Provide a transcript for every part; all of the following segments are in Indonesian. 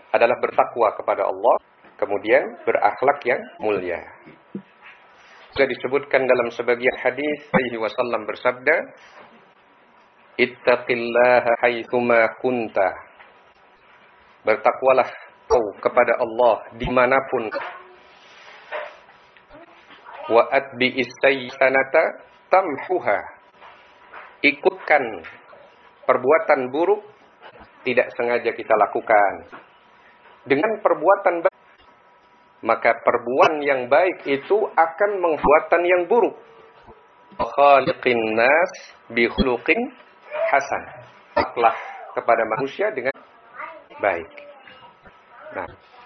adalah bertakwa kepada Allah, kemudian berakhlak yang mulia. Sudah disebutkan dalam sebagian hadis, Alaihi Wasallam bersabda, Ittaqillaha haitsuma kunta. Bertakwalah kau kepada Allah dimanapun. Wa atbi'is sayyi'ata tamhuha. Ikutkan perbuatan buruk tidak sengaja kita lakukan dengan perbuatan baik, maka perbuatan yang baik itu akan menghuatan yang buruk. Khaliqin nas bi khuluqin hasan. Taklah kepada manusia dengan baik. Nah,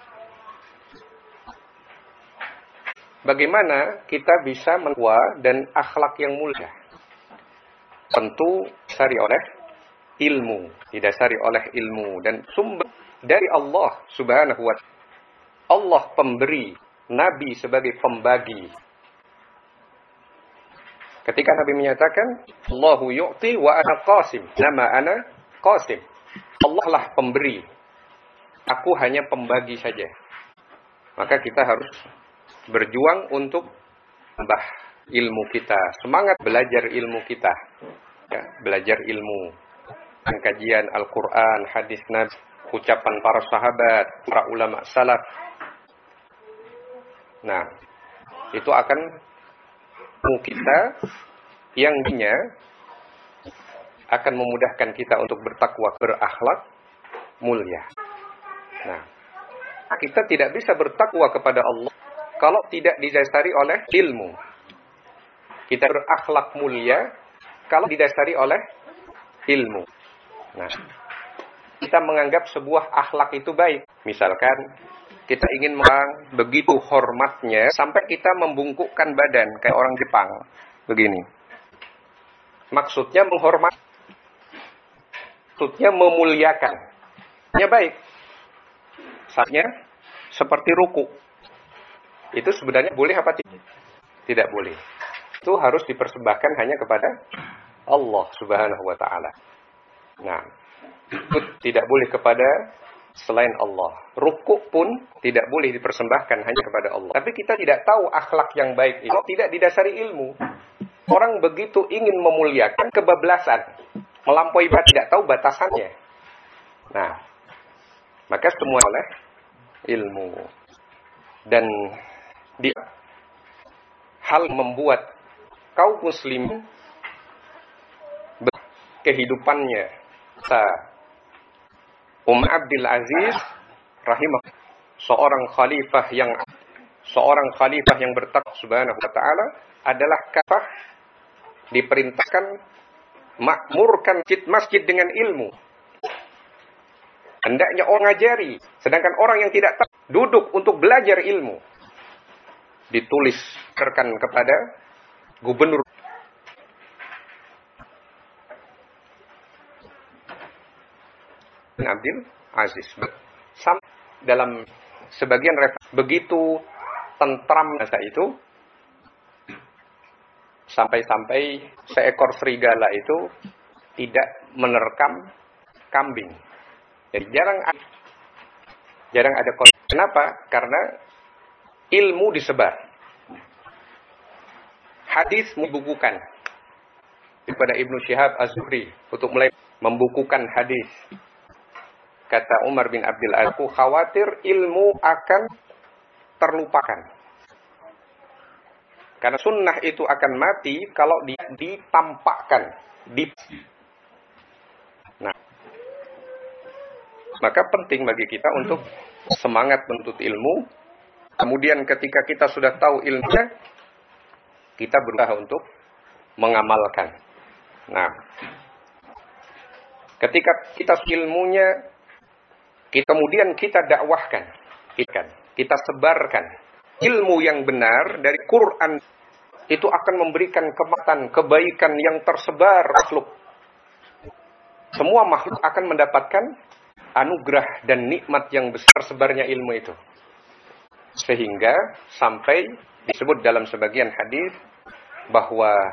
bagaimana kita bisa mentakwa dan akhlak yang mulia? Tentu didasari oleh ilmu, didasari oleh ilmu dan sumber dari Allah Subhanahu wa ta'ala. Allah pemberi, Nabi sebagai pembagi. Ketika Nabi menyatakan, Allahu yu'ti wa ana qasim, nama ana qasim. Allah lah pemberi, aku hanya pembagi saja. Maka kita harus berjuang untuk tambah ilmu kita, semangat belajar ilmu kita, ya, belajar ilmu, kajian Al-Quran, hadis Nabi, ucapan para sahabat, para ulama salaf. Nah, itu akan kita yang akan memudahkan kita untuk bertakwa, berakhlak mulia. Nah, kita tidak bisa bertakwa kepada Allah kalau tidak didasari oleh ilmu. Kita berakhlak mulia kalau didasari oleh ilmu. Nah, kita menganggap sebuah akhlak itu baik. Misalkan kita ingin begitu hormatnya sampai kita membungkukkan badan kayak orang Jepang. Begini. Maksudnya menghormat. Maksudnya memuliakan. Ya baik. Saatnya seperti ruku. Itu sebenarnya boleh apa tidak? Tidak boleh. Itu harus dipersembahkan hanya kepada Allah Subhanahu wa ta'ala. Nah, itu tidak boleh kepada selain Allah. Rukuk pun tidak boleh dipersembahkan hanya kepada Allah. Tapi kita tidak tahu akhlak yang baik itu tidak didasari ilmu. Orang begitu ingin memuliakan kebablasan, melampaui batas, tidak tahu batasannya. Nah, maka semua oleh ilmu. Dan di hal membuat kaum muslim kehidupannya Abdul Aziz rahimah seorang khalifah yang bertakwa Subhanahu wa ta'ala adalah kafah diperintahkan makmurkan masjid dengan ilmu. Hendaknya orang ngajari, sedangkan orang yang tidak tahu duduk untuk belajar ilmu. Ditulis kepada gubernur Abdul Aziz. Dalam sebagian begitu tentram masa itu, sampai-sampai seekor serigala itu tidak menerkam kambing. Jadi jarang ada konflik. Kenapa? Karena ilmu disebar. Hadis membukukan kepada Ibnu Syihab Az-Zuhri untuk mulai membukukan hadis. Kata Umar bin Abdul Aziz, aku khawatir ilmu akan terlupakan. Karena sunnah itu akan mati kalau ditampakkan. Nah, maka penting bagi kita untuk semangat menuntut ilmu. Kemudian ketika kita sudah tahu ilmunya, kita berusaha untuk mengamalkan. Nah, ketika kita ilmunya, kemudian kita dakwahkan, kita sebarkan ilmu yang benar dari Quran, itu akan memberikan kebaikan yang tersebar makhluk. Semua makhluk akan mendapatkan anugerah dan nikmat yang besar sebarnya ilmu itu. Sehingga sampai disebut dalam sebagian hadis bahwa